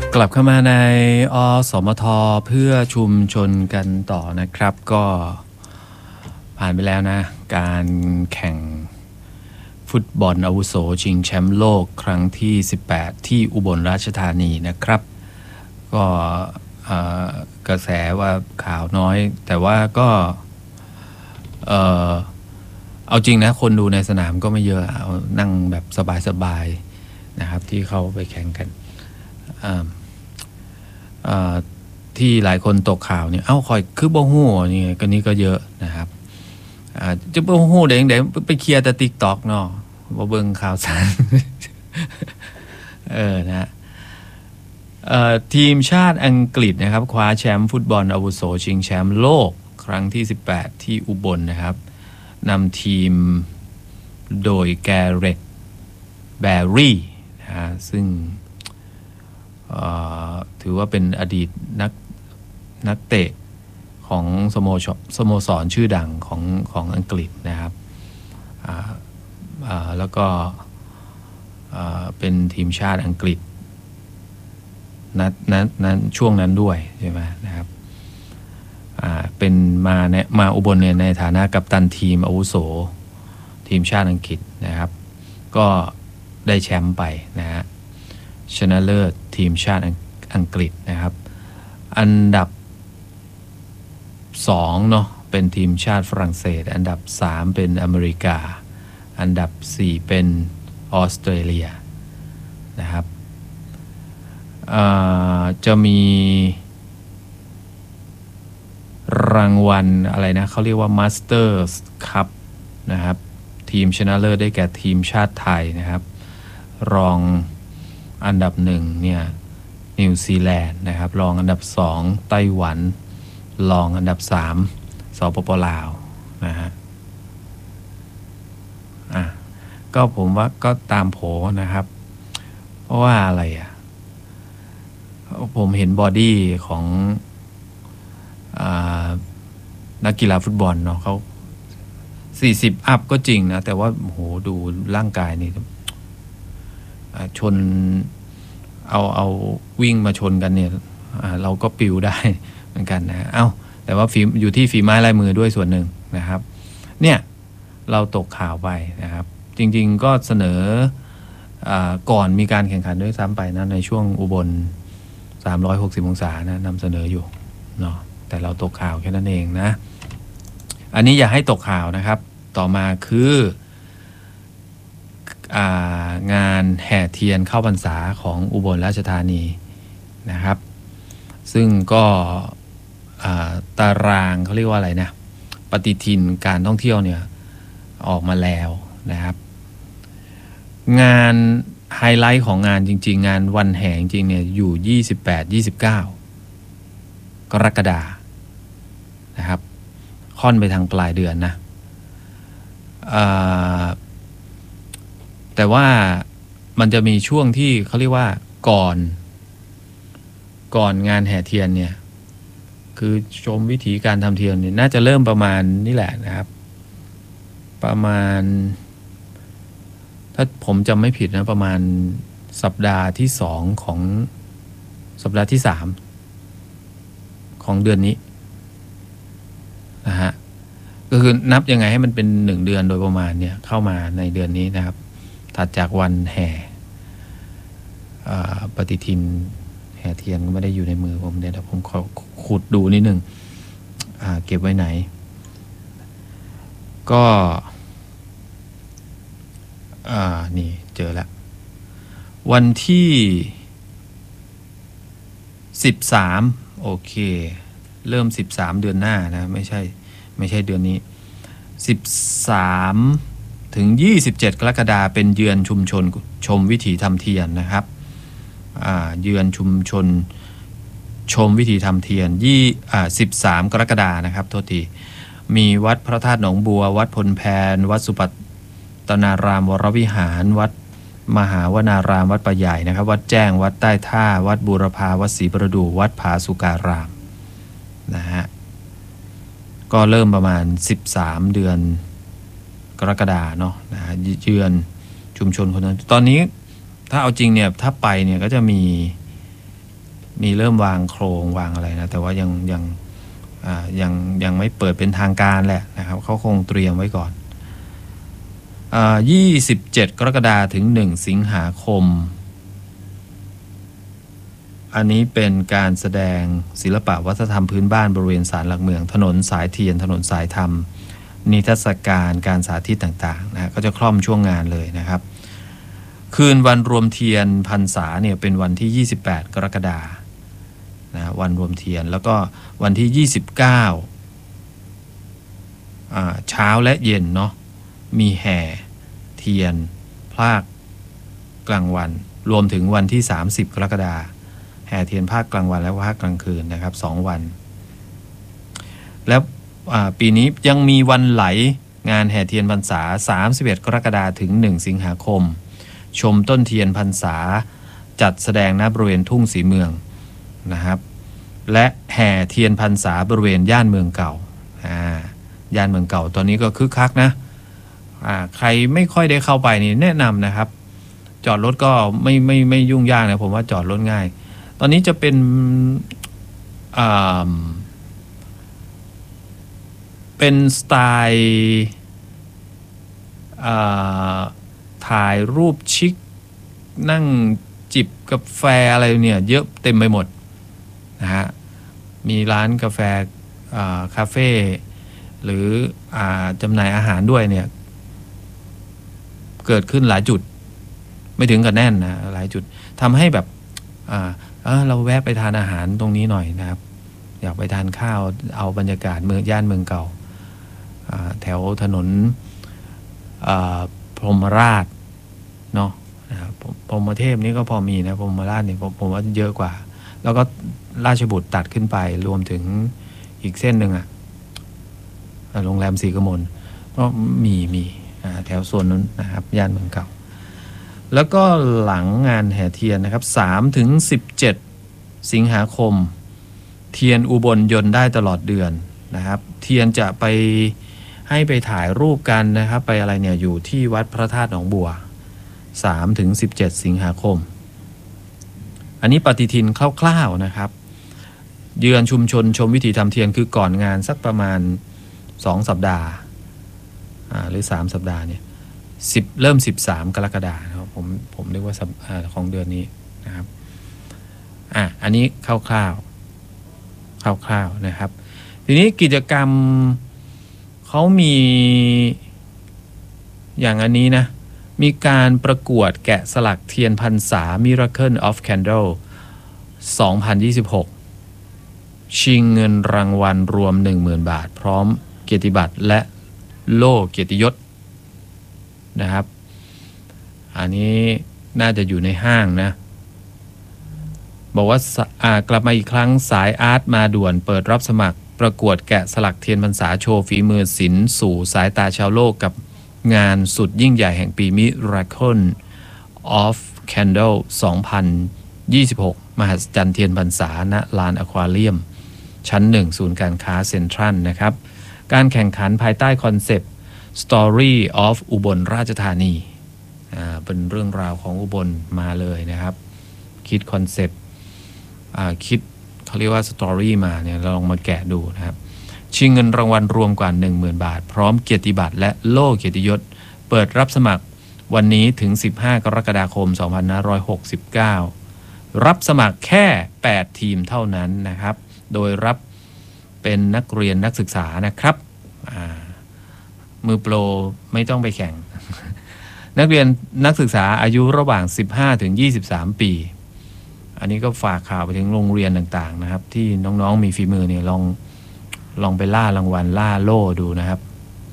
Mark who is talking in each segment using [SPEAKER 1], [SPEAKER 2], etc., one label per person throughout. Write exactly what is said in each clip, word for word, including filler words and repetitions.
[SPEAKER 1] กลับเข้ามาในอสมทเพื่อชุมชนกันต่อนะครับก็ผ่านไปแล้วนะการแข่งฟุตบอลอาวุโสชิงแชมป์โลกครั้งที่สิบแปดที่อุบลราชธานีนะครับก็กระแสว่าข่าวน้อยแต่ว่าก็เออเอาจริงนะคนดูในสนามก็ไม่เยอะเอานั่งแบบสบายๆนะครับที่เขาไปแข่งกันที่หลายคนตกข่าวเนี่ยเอ้าคอยคือบ่ฮู้นี่ก็นี้ก็เยอะนะครับจะบ่ฮู้ได้จังได๋ไปเคลียร์แต่ TikTok เนาะบ่เบิ่งข่าวสาร เออนะเอ่อทีมชาติอังกฤษนะครับคว้าแชมป์ฟุตบอลอาวุโสชิงแชมป์โลกครั้งที่สิบแปดที่อุบล น, นะครับนำทีมโดยแกเรตแบร์รี่นะฮะซึ่งถือว่าเป็นอดีตนักนักเตะของสโมสรสโมสรชื่อดังของของอังกฤษนะครับแล้วก็เป็นทีมชาติอังกฤษนั้นนั้นนั้นช่วงนั้นด้วยใช่ไหมนะครับเป็นมาในมาอุบลเนี่ยในฐานะกัปตันทีมอาวุโสทีมชาติอังกฤษนะครับก็ได้แชมป์ไปนะฮะชนะเลิศทีมชาติอังกฤษนะครับอันดับสองเนาะเป็นทีมชาติฝรั่งเศสอันดับสามเป็นอเมริกาอันดับสี่เป็นออสเตรเลียนะครับจะมีรางวัลอะไรนะเขาเรียกว่ามาสเตอร์สคัพนะครับทีมชนะเลิศได้แก่ทีมชาติไทยนะครับรองอันดับหนึ่งเนี่ยนิวซีแลนด์นะครับรองอันดับสองไต้หวันรองอันดับสามสปป.ลาวนะฮะอ่ะก็ผมว่าก็ตามโผนะครับเพราะว่าอะไรอ่ะผมเห็นบอดี้ของอ่านักกีฬาฟุตบอลเนาะเขาสี่สิบอัพก็จริงนะแต่ว่าโหดูร่างกายนี่ชนเอาเอาวิ่งมาชนกันเนี่ยเราก็ปิวได้เหมือนกันนะเอ้าแต่ว่าฝีอยู่ที่ฝีไม้ลายมือด้วยส่วนหนึ่งนะครับเนี่ยเราตกข่าวไปนะครับจริงๆก็เสนอก่อนมีการแข่งขันด้วยซ้ำไปนะในช่วงอุบลสามร้อยหกสิบองศานะนำเสนออยู่เนาะแต่เราตกข่าวแค่นั้นเองนะอันนี้อย่าให้ตกข่าวนะครับต่อมาคืองานแห่เทียนเข้าพรรษาของอุบลราชธานีนะครับซึ่งก็ตารางเขาเรียกว่าอะไรนะปฏิทินการท่องเที่ยวเนี่ยออกมาแล้วนะครับงานไฮไลท์ของงานจริงๆงานวันแห่จริงๆเนี่ยอยู่ยี่สิบแปด ยี่สิบเก้ากรกฎาคมนะครับค่อนไปทางปลายเดือนนะแต่ว่ามันจะมีช่วงที่เขาเรียกว่าก่อนก่อนงานแห่เทียนเนี่ยคือชมวิธีการทำเทียนเนี่ยน่าจะเริ่มประมาณนี่แหละนะครับประมาณถ้าผมจำไม่ผิดนะประมาณสัปดาห์ที่สองของสัปดาห์ที่สามของเดือนนี้นะฮะก็คือนับยังไงให้มันเป็นหนึ่งเดือนโดยประมาณเนี่ยเข้ามาในเดือนนี้นะครับถัดจากวันแห่ปฏิทินแห่เทียนก็ไม่ได้อยู่ในมือผมเดี๋ยวผมขอขุดดูนิดนึงเก็บไว้ไหนก็นี่เจอแล้ววันที่สิบสามโอเคเริ่มสิบสามเดือนหน้านะไม่ใช่ไม่ใช่เดือนนี้สิบสามถึงยี่สิบเจ็ดกรกฎาคมเป็นเยือนชุมชนชมวิถีทำเทียนนะครับเยือนชุมชนชมวิถีทำเทียนยี่สิบสามกรกฎาคมนะครับโทษทีมีวัดพระธาตุหนองบัววัดพลแพนวัดสุปัตตนารามวรวิหารวัดมหาวนารามวัดป่าใหญ่นะครับวัดแจ้งวัดใต้ท่าวัดบูรพาวัดศรีประดู่วัดผาสุการามนะฮะก็เริ่มประมาณสิบสามเดือนกรกฎาคมเนาะนะเยือนชุมชนคนนั้นตอนนี้ถ้าเอาจริงเนี่ยถ้าไปเนี่ยก็จะมีมีเริ่มวางโครงวางอะไรนะแต่ว่ายังยังยังยังไม่เปิดเป็นทางการแหละนะครับเขาคงเตรียมไว้ก่อนยี่สิบเจ็ดกรกฎาคมถึงหนึ่งสิงหาคมอันนี้เป็นการแสดงศิลปะวัฒนธรรมพื้นบ้านบริเวณศาลหลักเมืองถนนสายเทียนถนนสายธรรมนิทรรศการการสาธิตต่างๆนะก็จะคล่อมช่วงงานเลยนะครับคืนวันรวมเทียนพรรษาเนี่ยเป็นวันที่ยี่สิบแปดกรกฎาคมนะวันรวมเทียนแล้วก็วันที่ยี่สิบเก้าอ่าเช้าและเย็นเนาะมีแห่เทียนภาคกลางวันรวมถึงวันที่สามสิบกรกฎาคมแห่เทียนภาคกลางวันและภาคกลางคืนนะครับสองวันแล้วปีนี้ยังมีวันไหลงานแห่เทียนพรรษาสามสิบเอ็ดกรกฎาคมถึงหนึ่งสิงหาคมชมต้นเทียนพรรษาจัดแสดงณบริเวณทุ่งศรีเมืองนะครับและแห่เทียนพรรษาบริเวณย่านเมืองเก่าอ่าย่านเมืองเก่าตอนนี้ก็คึกคักนะอ่าใครไม่ค่อยได้เข้าไปนี่แนะนำนะครับจอดรถก็ไม่ไม่ไม่ยุ่งยากนะผมว่าจอดรถง่ายตอนนี้จะเป็นอ่าเป็นสไตล์ถ่ายรูปชิคนั่งจิบกาแฟอะไรเนี่ยเยอะเต็มไปหมดนะฮะมีร้านกาแฟคาเฟ่หรือจำหน่ายอาหารด้วยเนี่ยเกิดขึ้นหลายจุดไม่ถึงกับแน่นนะหลายจุดทำให้แบบเออเราแวะไปทานอาหารตรงนี้หน่อยนะครับอยากไปทานข้าวเอาบรรยากาศเมืองย่านเมืองเก่าแถวถนนพรหมราชเนาะพรหมเทพนี่ก็พอมีนะพรหมราชนี่ผมผมว่าเยอะกว่าแล้วก็ราชบุตรตัดขึ้นไปรวมถึงอีกเส้นหนึ่งอะโรงแรมศรีกมลก็มีมีแถวโซนนั้นนะครับย่านเมืองเก่าแล้วก็หลังงานแห่เทียนนะครับสามถึงสิบเจ็ดสิงหาคมเทียนอุบลยนต์ได้ตลอดเดือนนะครับเทียนจะไปให้ไปถ่ายรูปกันนะครับไปอะไรเนี่ยอยู่ที่วัดพระธาตุหนองบัวสามถึงสิบเจ็ดสิงหาคมอันนี้ปฏิทินคร่าวๆนะครับเยือนชุมชนชมวิถีทำเทียนคือก่อนงานสักประมาณสองสัปดาห์หรือสามสัปดาห์เนี่ยสิบเริ่มสิบสามกรกฎาคมนะครับผมผมเรียกว่าของเดือนนี้นะครับอ่ะอันนี้คร่าวๆคร่าวๆนะครับทีนี้กิจกรรมเขามีอย่างอันนี้นะมีการประกวดแกะสลักเทียนพรรษา Miracle of Candle สองพันยี่สิบหกชิงเงินรางวัลรวม หนึ่งหมื่น บาทพร้อมเกียรติบัตรและโล่เกียรติยศนะครับอันนี้น่าจะอยู่ในห้างนะบอกว่ากลับมาอีกครั้งสายอาร์ตมาด่วนเปิดรับสมัครประกวดแกะสลักเทียนพรรษาโชว์ฝีมือศิลป์สู่สายตาชาวโลกกับงานสุดยิ่งใหญ่แห่งปี Miracle of Candle สองพันยี่สิบหก มหัศจรรย์เทียนพรรษาณลานอควาเรียมชั้นหนึ่งศูนย์การค้าเซ็นทรัลนะครับการแข่งขันภายใต้คอนเซปต์ Story of อุบลราชธานีอ่าเป็นเรื่องราวของอุบลมาเลยนะครับคิดคอนเซปต์อ่าคิดเขาเรียกว่าสตอรี่มาเนี่ยเราลองมาแกะดูนะครับชิงเงินรางวัลรวมกว่า หนึ่งหมื่น บาทพร้อมเกียรติบัตรและโล่เกียรติยศเปิดรับสมัครวันนี้ถึงสิบห้ากรกฎาคมสองพันห้าร้อยหกสิบเก้ารับสมัครแค่แปดทีมเท่านั้นนะครับโดยรับเป็นนักเรียนนักศึกษานะครับมือโปรไม่ต้องไปแข่ง นักเรียนนักศึกษาอายุระหว่างสิบห้าถึงยี่สิบสามปีอันนี้ก็ฝากข่าวไปถึงโรงเรียนต่างๆนะครับที่น้องๆมีฝีมือเนี่ยลองลองไปล่ารางวัลล่าโล่ดูนะครับ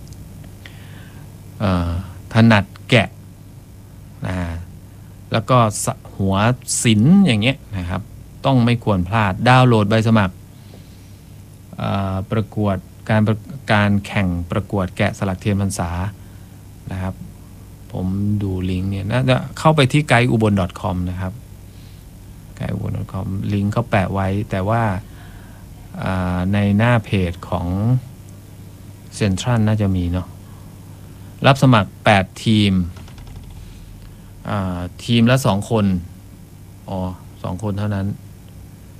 [SPEAKER 1] ถนัดแกะนะแล้วก็หัวศิลป์อย่างเงี้ยนะครับต้องไม่ควรพลาดดาวน์โหลดใบสมัครประกวดการการแข่งประกวดแกะสลักเทียนพรรษานะครับผมดูลิงก์เนี่ยน่าจะเข้าไปที่ไกด์อุบล .com นะครับไกด์อุบล .com ลิงก์เขาแปะไว้แต่ว่าในหน้าเพจของเซ็นทรัลน่าจะมีเนาะรับสมัครแปดทีมทีมละสองคนอ๋อสองคนเท่านั้น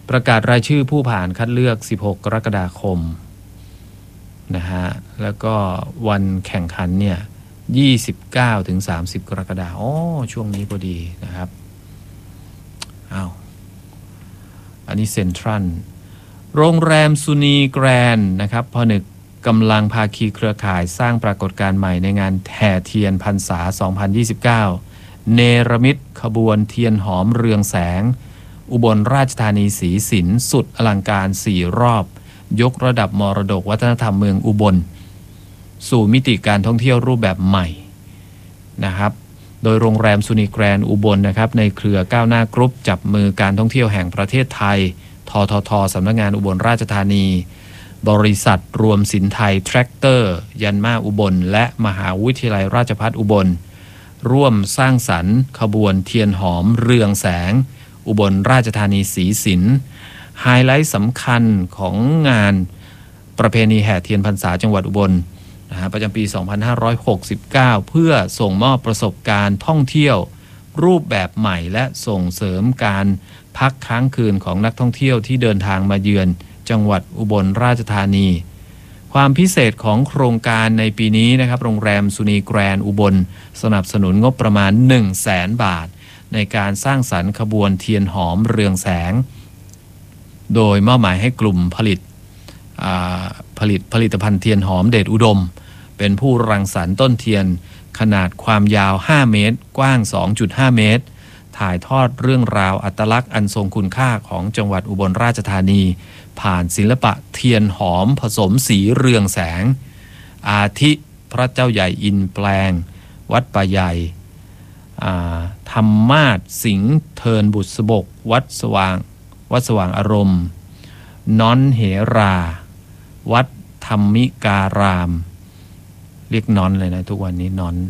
[SPEAKER 1] ประกาศรายชื่อผู้ผ่านคัดเลือกสิบหกกรกฎาคมนะฮะแล้วก็วันแข่งขันเนี่ยยี่สิบเก้าถึงสามสิบกรกฎาคมอ๋อช่วงนี้พอดีนะครับอ้าวอันนี้เซ็นทรัลโรงแรมซูนีแกรนด์นะครับผนึกกำลังภาคีเครือข่ายสร้างปรากฏการณ์ใหม่ในงานแห่เทียนพรรษาสองพันยี่สิบเก้าเนรมิตขบวนเทียนหอมเรืองแสงอุบลราชธานีศรีสินสุดอลังการสี่รอบยกระดับมรดกวัฒนธรรมเมืองอุบลสู่มิติการท่องเที่ยวรูปแบบใหม่นะครับโดยโรงแรมซูนีแกรนด์อุบลนะครับในเครือก้าวหน้ากรุ๊ปจับมือการท่องเที่ยวแห่งประเทศไทยทททสำนักงานอุบลราชธานีบริษัทรวมสินไทยแทรคเตอร์ยันมาอุบลและมหาวิทยาลัยราชภัฏอุบลร่วมสร้างสรรค์ขบวนเทียนหอมเรืองแสงอุบลราชธานีศรีสินไฮไลท์สำคัญของงานประเพณีแห่เทียนพรรษาจังหวัดอุบลนะฮะประจำปีสองพันห้าร้อยหกสิบเก้าเพื่อส่งมอบประสบการณ์ท่องเที่ยวรูปแบบใหม่และส่งเสริมการพักค้างคืนของนักท่องเที่ยวที่เดินทางมาเยือนจังหวัดอุบลราชธานีความพิเศษของโครงการในปีนี้นะครับโรงแรมซูนีแกรนด์อุบลสนับสนุนงบประมาณ หนึ่งแสน บาทในการสร้างสรรค์ขบวนเทียนหอมเรืองแสงโดยมอบหมายให้กลุ่มผลิตผลิตผลิตภัณฑ์เทียนหอมเดชอุดมเป็นผู้รังสรรค์ต้นเทียนขนาดความยาวห้าเมตรกว้าง สองจุดห้า เมตรถ่ายทอดเรื่องราวอัตลักษณ์อันทรงคุณค่าของจังหวัดอุบลราชธานีผ่านศิลปะเทียนหอมผสมสีเรืองแสงอาทิพระเจ้าใหญ่อินแปลงวัดป่าใหญ่ธรรมาสสิงห์เทินบุษบกวัดสว่างวัดสว่างอารมณ์น้อนเหราวัดธรรมิการามเรียกน้อนเลยนะทุกวันนี้น้อน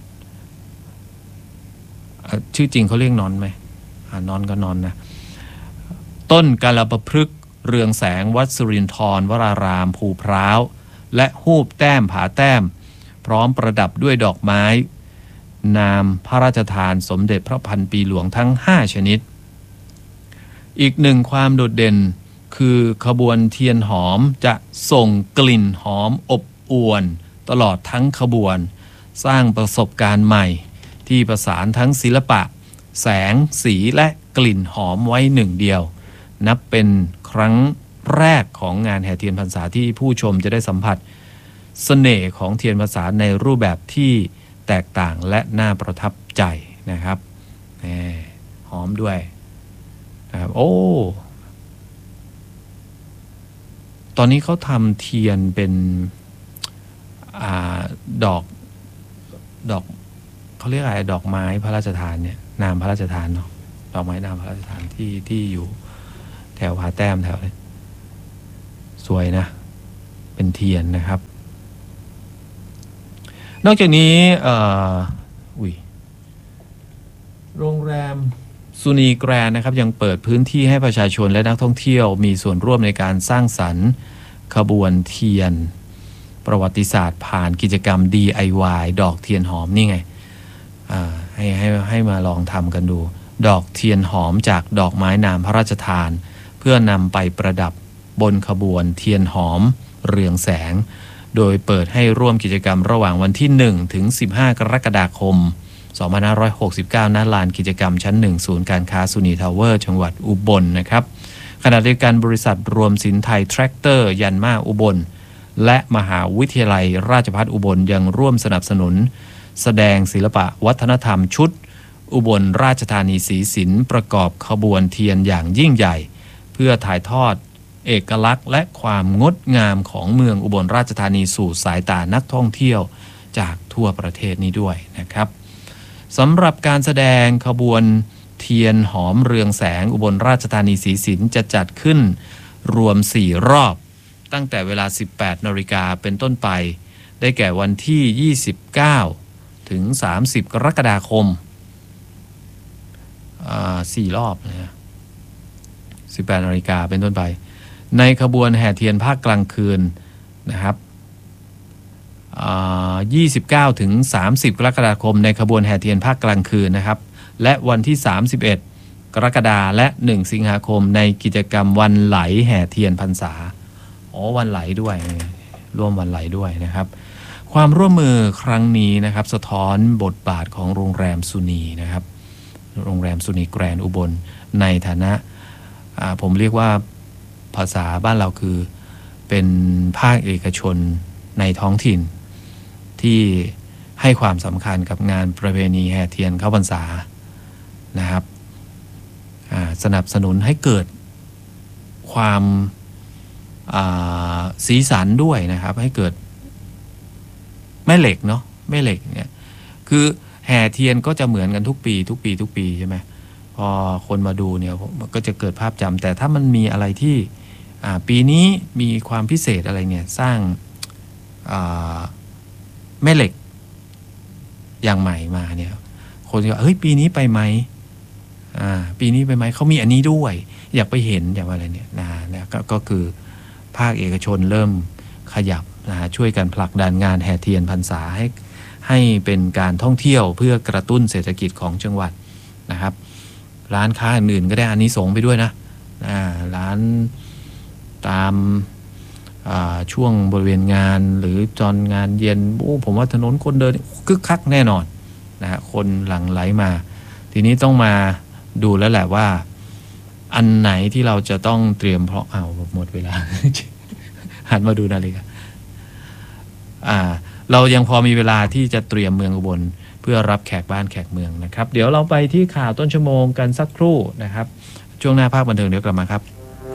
[SPEAKER 1] ชื่อจริงเขาเรียกน้อนไหมน้อนก็น้อนนะต้นกาลปพฤกษ์เรืองแสงวัดสุรินทรวรารามภูพร้าวและฮูบแต้มผาแต้มพร้อมประดับด้วยดอกไม้นามพระราชทานสมเด็จพระพันปีหลวงทั้งห้าชนิดอีกหนึ่งความโดดเด่นคือขบวนเทียนหอมจะส่งกลิ่นหอมอบอวลตลอดทั้งขบวนสร้างประสบการณ์ใหม่ที่ประสานทั้งศิลปะแสงสีและกลิ่นหอมไว้หนึ่งเดียวนับเป็นครั้งแรกของงานแห่เทียนพรรษาที่ผู้ชมจะได้สัมผัสเสน่ห์ของเทียนพรรษาในรูปแบบที่แตกต่างและน่าประทับใจนะครับหอมด้วยนะครับโอ้ตอนนี้เขาทำเทียนเป็นอ่าดอกดอกเขาเรียกอะไรดอกไม้พระราชทานเนี่ยนามพระราชทานเนาะดอกไม้นามพระราชทานที่ที่อยู่แถวผาแต้มแถวเลยสวยนะเป็นเทียนนะครับนอกจากนี้เอ่ออุ้ยโรงแรมซูนีแกรนด์นะครับยังเปิดพื้นที่ให้ประชาชนและนักท่องเที่ยวมีส่วนร่วมในการสร้างสรรค์ขบวนเทียนประวัติศาสตร์ผ่านกิจกรรม ดี ไอ วาย ดอกเทียนหอมนี่ไงให้ให้ให้มาลองทำกันดูดอกเทียนหอมจากดอกไม้นามพระราชทานเพื่อนำไปประดับบนขบวนเทียนหอมเรืองแสงโดยเปิดให้ร่วมกิจกรรมระหว่างวันที่หนึ่งถึงสิบห้ากรกฎาคมสองพันห้าร้อยหกสิบเก้าณลานกิจกรรมชั้นหนึ่งศูนย์การค้าซูนีทาวเวอร์จังหวัดอุบลนะครับขณะเดียวกันบริษัทรวมสินไทยแทรคเตอร์ยันมาอุบลและมหาวิทยาลัยราชภัฏอุบลยังร่วมสนับสนุนแสดงศิลปะวัฒนธรรมชุดอุบลราชธานีศรีสินประกอบขบวนเทียนอย่างยิ่งใหญ่เพื่อถ่ายทอดเอกลักษณ์และความงดงามของเมืองอุบลราชธานีสู่สายตานักท่องเที่ยวจากทั่วประเทศนี้ด้วยนะครับสำหรับการแสดงขบวนเทียนหอมเรืองแสงอุบลราชธานีศรีสินจะจัดขึ้นรวมสี่รอบตั้งแต่เวลา สิบแปดนาฬิกาเป็นต้นไปได้แก่วันที่ยี่สิบเก้าถึงสามสิบกรกฎาคมอ่าสี่รอบนะฮะสิบแปดนาฬิกาเป็นต้นไปในขบวนแห่เทียนภาคกลางคืนนะครับยี่สิบเก้าถึงสามสิบกรกฎาคมในขบวนแห่เทียนภาคกลางคืนนะครับและวันที่สามสิบเอ็ดกรกฎาคมและหนึ่งสิงหาคมในกิจกรรมวันไหลแห่เทียนพรรษาอ๋อวันไหลด้วยร่วมวันไหลด้วยนะครับความร่วมมือครั้งนี้นะครับสะท้อนบทบาทของโรงแรมสุนีนะครับโรงแรมสุนีแกรนด์อุบลในฐานะผมเรียกว่าภาษาบ้านเราคือเป็นภาคเอกชนในท้องถิ่นที่ให้ความสำคัญกับงานประเพณีแห่เทียนเข้าพรรษานะครับสนับสนุนให้เกิดความสีสันด้วยนะครับให้เกิดแม่เหล็กเนาะแม่เหล็กเนี่ยคือแห่เทียนก็จะเหมือนกันทุกปีทุกปีทุกปีใช่ไหมพอคนมาดูเนี่ยมันก็จะเกิดภาพจำแต่ถ้ามันมีอะไรที่ปีนี้มีความพิเศษอะไรเนี่ยสร้างแม่เหล็กอย่างใหม่มาเนี่ยคนก็เฮ้ยปีนี้ไปไหมอ่าปีนี้ไปไหมเขามีอันนี้ด้วยอยากไปเห็นอยากอะไรเนี่ยนะนะก็ก็คือภาคเอกชนเริ่มขยับนะช่วยกันผลักดันงานแห่เทียนพรรษาให้ให้เป็นการท่องเที่ยวเพื่อกระตุ้นเศรษฐกิจของจังหวัดนะครับร้านค้าอื่นๆก็ได้อานิสงส์ไปด้วยนะอ่าร้านตามช่วงบริเวณงานหรือตอนงานเย็นโอ้ผมว่าถนนคนเดินคึกคักแน่นอนนะฮะคนหลั่งไหลมาทีนี้ต้องมาดูแล้วแหละว่าอันไหนที่เราจะต้องเตรียมเพราะเอาหมดเวลา หันมาดูนาฬิกาอ่าเรายังพอมีเวลาที่จะเตรียมเมืองอุบลเพื่อรับแขกบ้านแขกเมืองนะครับเดี๋ยวเราไปที่ข่าวต้นชั่วโมงกันสักครู่นะครับช่วงหน้าภาคบันเทิงเดี๋ยวกลับมาครับ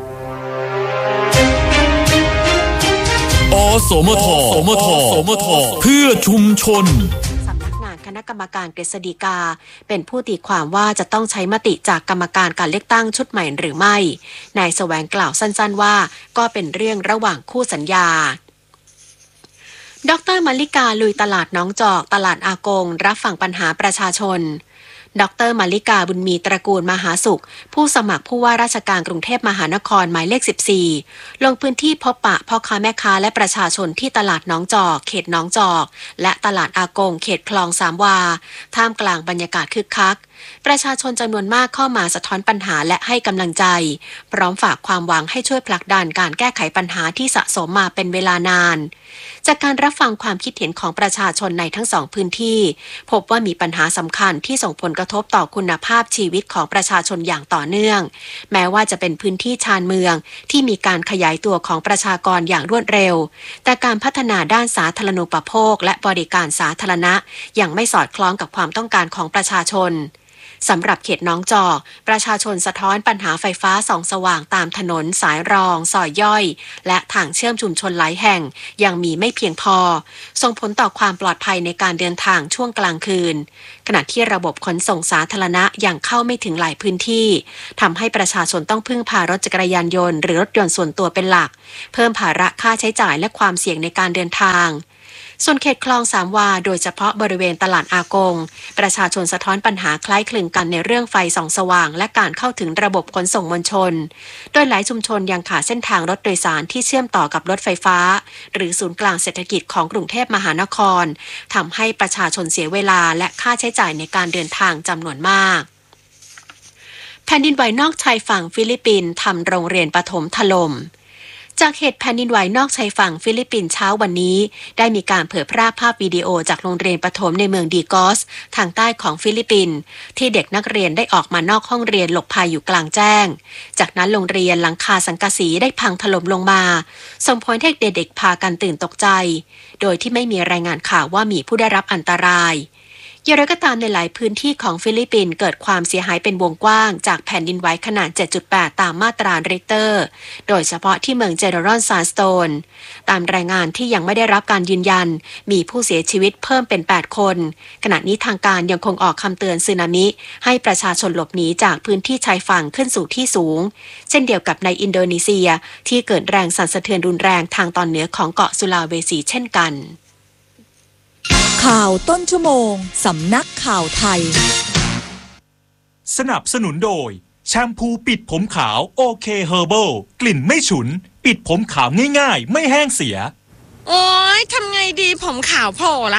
[SPEAKER 2] อสมทสมทสมทเพื่อชุมชน
[SPEAKER 3] สำนักงานคณะกรรมการกฤษฎีกาเป็นผู้ตีความว่าจะต้องใช้มติจากกรรมการการเลือกตั้งชุดใหม่หรือไม่นายแสวงกล่าวสั้นๆว่าก็เป็นเรื่องระหว่างคู่สัญญาดร.มลิกาลุยตลาดน้องจอกตลาดอากงรับฟังปัญหาประชาชนดร.มลิกาบุญมีตระกูลมหาสุขผู้สมัครผู้ว่าราชการกรุงเทพมหานครหมายเลขสิบสี่ลงพื้นที่พบปะพ่อค้าแม่ค้าและประชาชนที่ตลาดน้องจอกเขตน้องจอกและตลาดอากงเขตคลองสามวาท่ามกลางบรรยากาศคึกคักประชาชนจำนวนมากเข้ามาสะท้อนปัญหาและให้กำลังใจพร้อมฝากความหวังให้ช่วยผลักดันการแก้ไขปัญหาที่สะสมมาเป็นเวลานานจากการรับฟังความคิดเห็นของประชาชนในทั้งสองพื้นที่พบว่ามีปัญหาสำคัญที่ส่งผลกระทบต่อคุณภาพชีวิตของประชาชนอย่างต่อเนื่องแม้ว่าจะเป็นพื้นที่ชานเมืองที่มีการขยายตัวของประชากรอย่างรวดเร็วแต่การพัฒนาด้านสาธารณูปโภคและบริการสาธารณะยังไม่สอดคล้องกับความต้องการของประชาชนสำหรับเขตน้องจอกประชาชนสะท้อนปัญหาไฟฟ้าส่องสว่างตามถนนสายรองซอยย่อยและทางเชื่อมชุมชนหลายแห่งยังมีไม่เพียงพอส่งผลต่อความปลอดภัยในการเดินทางช่วงกลางคืนขณะที่ระบบขนส่งสาธารณะยังเข้าไม่ถึงหลายพื้นที่ทำให้ประชาชนต้องพึ่งพารถจักรยานยนต์หรือรถยนต์ส่วนตัวเป็นหลักเพิ่มภาระค่าใช้จ่ายและความเสี่ยงในการเดินทางส่วนเขตคลองสามวาโดยเฉพาะบริเวณตลาดอากงประชาชนสะท้อนปัญหาคล้ายคลึงกันในเรื่องไฟส่องสว่างและการเข้าถึงระบบขนส่งมวลชนโดยหลายชุมชนยังขาดเส้นทางรถโดยสารที่เชื่อมต่อกับรถไฟฟ้าหรือศูนย์กลางเศรษฐกิจของกรุงเทพมหานครทำให้ประชาชนเสียเวลาและค่าใช้จ่ายในการเดินทางจำนวนมากแผ่นดินไหวนอกชายฝั่งฟิลิปปินส์ทำโรงเรียนประถมถล่มจากเหตุแผ่นดินไหวนอกชายฝั่งฟิลิปปินส์เช้าวันนี้ได้มีการเผยแพร่ภาพวิดีโอจากโรงเรียนประถมในเมืองดีกอสทางใต้ของฟิลิปปินส์ที่เด็กนักเรียนได้ออกมานอกห้องเรียนหลบภัยอยู่กลางแจ้งจากนั้นโรงเรียนหลังคาสังกะสีได้พังถล่มลงมาส่งผลให้เด็กๆพากันตื่นตกใจโดยที่ไม่มีรายงานข่าวว่ามีผู้ได้รับอันตรายอย่างไรก็ตามในหลายพื้นที่ของฟิลิปปินส์เกิดความเสียหายเป็นวงกว้างจากแผ่นดินไหวขนาด เจ็ดจุดแปด ตามมาตราริกเตอร์โดยเฉพาะที่เมืองเจเนอรัลซานสโตนตามรายงานที่ยังไม่ได้รับการยืนยันมีผู้เสียชีวิตเพิ่มเป็นแปดคนขณะนี้ทางการยังคงออกคำเตือนสึนามิให้ประชาชนหลบหนีจากพื้นที่ชายฝั่งขึ้นสู่ที่สูงเช่นเดียวกับในอินโดนีเซียที่เกิดแรงสั่นสะเทือนรุนแรงทางตอนเหนือของเกาะสุลาเวสีเช่นกัน
[SPEAKER 4] ข่าวต้นชั่วโมงสำนักข่าวไทย
[SPEAKER 2] สนับสนุนโดยแชมพูปิดผมขาวโอเคเฮอร์เบิลกลิ่นไม่ฉุนปิดผมขาวง่ายๆไม่แห้งเสีย
[SPEAKER 5] โอ๊ยทำไงดีผมขาวโผล่ละ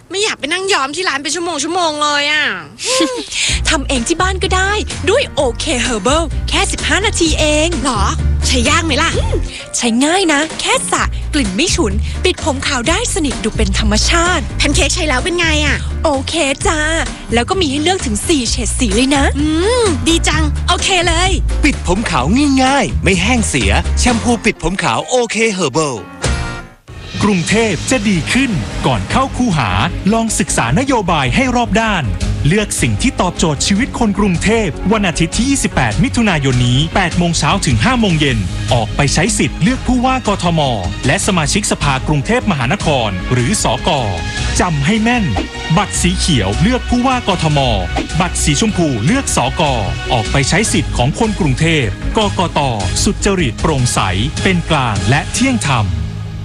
[SPEAKER 5] ไม่อยากไปนั่งย้อมที่ร้านเป็นชั่วโมงชั่วโมงเลยอ่ะ
[SPEAKER 6] ทำเองที่บ้านก็ได้ด้วย โอ เค Herbal แค่สิบห้านาทีเอง
[SPEAKER 5] หรอใช้ยากไหมล่ะ
[SPEAKER 6] ใช้ง่ายนะ แค่สระกลิ่นไม่ฉุน ปิดผมขาวได้สนิทดูเป็นธรรมชาติ
[SPEAKER 5] แพนเค้กใช้แล้วเป็นไงอ่ะ
[SPEAKER 6] โอเคจ้า แล้วก็มีให้เลือกถึงสี่เฉดสีเลยนะ
[SPEAKER 5] อืมดีจังโอเคเลย
[SPEAKER 7] ปิดผมขาวง่ายๆไม่แห้งเสียแชมพูปิดผมขาวโอเคเฮอร์เบิล
[SPEAKER 2] กรุงเทพจะดีขึ้นก่อนเข้าคูหาลองศึกษานโยบายให้รอบด้านเลือกสิ่งที่ตอบโจทย์ชีวิตคนกรุงเทพวันอาทิตย์ที่ ยี่สิบแปด มิถุนายนนี้ แปด โมงเช้าถึง ห้า โมงเย็นออกไปใช้สิทธิ์เลือกผู้ว่ากทมและสมาชิกสภากรุงเทพมหานครหรือสกจำให้แม่นบัตรสีเขียวเลือกผู้ว่ากทมบัตรสีชมพูเลือกสกออกไปใช้สิทธิ์ของคนกรุงเทพกกตสุจริตโปร่งใสเป็นกลางและเที่ยงธรรม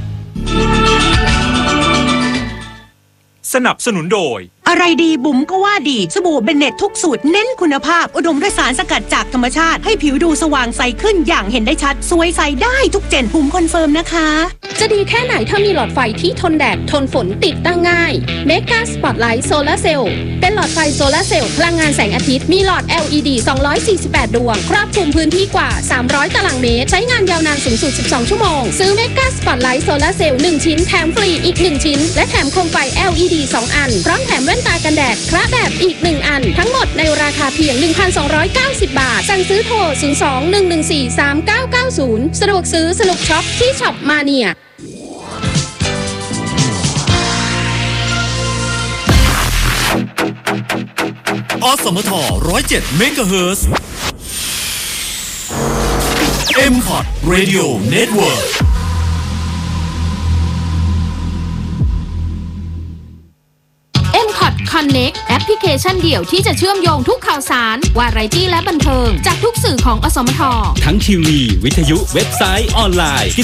[SPEAKER 2] สนับสนุนโดย
[SPEAKER 8] อะไรดีบุ๋มก็ว่าดีสบู่เบนเน็ตทุกสูตรเน้นคุณภาพอุดมด้วยสารสกัดจากธรรมชาติให้ผิวดูสว่างใสขึ้นอย่างเห็นได้ชัดสวยใสได้ทุกเจนบุ๋มคอนเฟิร์มนะคะ
[SPEAKER 9] จะดีแค่ไหนถ้ามีหลอดไฟที่ทนแดดทนฝนติดตั้งง่าย Mega Spotlight Solar Cell เป็นหลอดไฟโซลาร์เซลล์พลังงานแสงอาทิตย์มีหลอด แอล อี ดี สองร้อยสี่สิบแปด ดวงครอบคลุมพื้นที่กว่าสามร้อยตารางเมตรใช้งานยาวนานสูงสุดสิบสองชั่วโมงซื้อ Mega Spotlight Solar Cell หนึ่งชิ้นแถมฟรีอีกหนึ่งชิ้นและแถมโคมไฟ แอล อี ดี สองอันพร้อมแถมแว่นตากันแดดคระแบบอีกหนึ่งอันทั้งหมดในราคาเพียง หนึ่งพันสองร้อยเก้าสิบ บาทสั่งซื้อโทรศูนย์ สอง หนึ่ง หนึ่ง สี่ สาม เก้า เก้า ศูนย์สะดวกซื้อสนุกช็อปที่ช็อปมาเนีย
[SPEAKER 10] อสมท หนึ่งศูนย์เจ็ด เมกะเฮิรตซ์ เอ็ม พอด Radio Network
[SPEAKER 9] Connect แอปพลิเคชันเดี่ยวที่จะเชื่อมโยงทุกข่าวสารวาไรตี้และบันเทิงจากทุกสื่อของอสมท
[SPEAKER 10] ทั้งทีวีวิทยุเว็บไซต์ออนไลน์